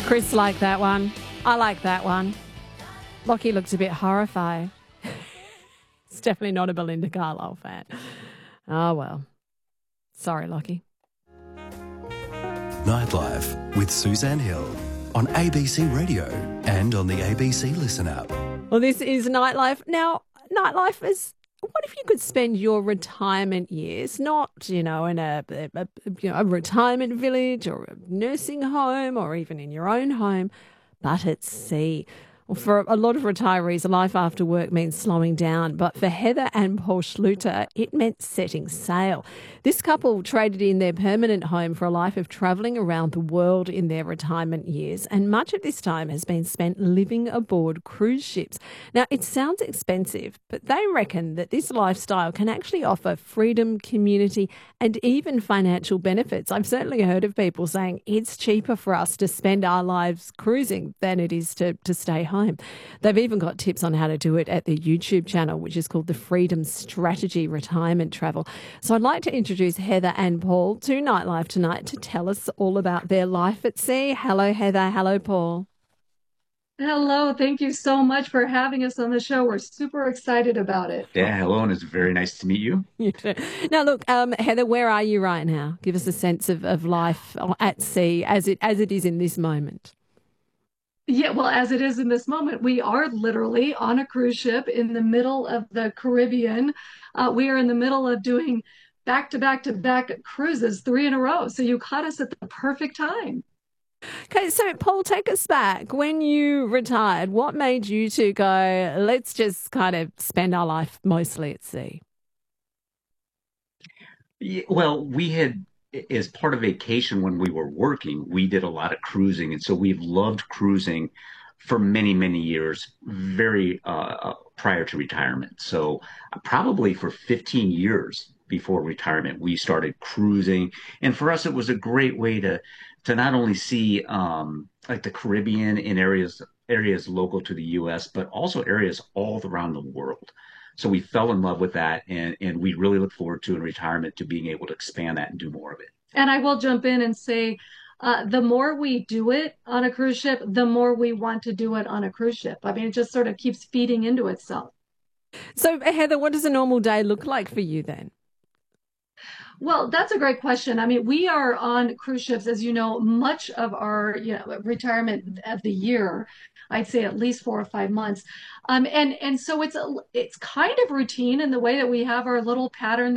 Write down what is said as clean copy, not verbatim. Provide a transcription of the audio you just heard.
Chris liked that one. I like that one. Lockie looks a bit horrified. It's definitely not a Belinda Carlisle fan. Oh, well. Sorry, Lockie. Nightlife with Suzanne Hill on ABC Radio and on the ABC Listen app. Well, this is Nightlife. Now, Nightlife is, what if you could spend your retirement years not, in a retirement village or a nursing home or even in your own home, but at sea? Well, for a lot of retirees, life after work means slowing down. But for Heather and Paul Schluter, it meant setting sail. This couple traded in their permanent home for a life of travelling around the world in their retirement years. And much of this time has been spent living aboard cruise ships. Now, it sounds expensive, but they reckon that this lifestyle can actually offer freedom, community, and even financial benefits. I've certainly heard of people saying it's cheaper for us to spend our lives cruising than it is to stay home. They've even got tips on how to do it at the YouTube channel, which is called the Freedom Strategy Retirement Travel. So I'd like to introduce Heather and Paul to Nightlife tonight to tell us all about their life at sea. Hello, Heather. Hello, Paul. Hello. Thank you so much for having us on the show. We're super excited about it. Yeah, hello, and it's very nice to meet you. You too. Now, look, Heather, where are you right now? Give us a sense of life at sea as it is in this moment. Yeah, well, as it is in this moment, we are literally on a cruise ship in the middle of the Caribbean. We are in the middle of doing back-to-back-to-back cruises, 3 in a row. So you caught us at the perfect time. Okay, so Paul, take us back. When you retired, what made you two go, let's just kind of spend our life mostly at sea? Yeah, well, we had, as part of vacation when we were working, we did a lot of cruising. And so we've loved cruising for many, many years, very prior to retirement. So probably for 15 years before retirement, we started cruising. And for us, it was a great way to not only see like the Caribbean in areas local to the U.S., but also areas all around the world. So we fell in love with that, and we really look forward to in retirement to being able to expand that and do more of it. And I will jump in and say, the more we do it on a cruise ship, the more we want to do it on a cruise ship. I mean, it just sort of keeps feeding into itself. So, Heather, what does a normal day look like for you then? Well, that's a great question. I mean, we are on cruise ships, as you know, much of our retirement of the year. I'd say at least 4 or 5 months. And so it's kind of routine in the way that we have our little pattern